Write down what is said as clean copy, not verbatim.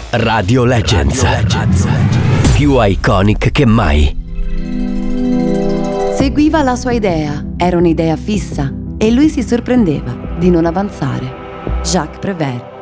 Radio Legends. Più iconic che mai. Seguiva la sua idea, era un'idea fissa e lui si sorprendeva di non avanzare. Jacques Prévert.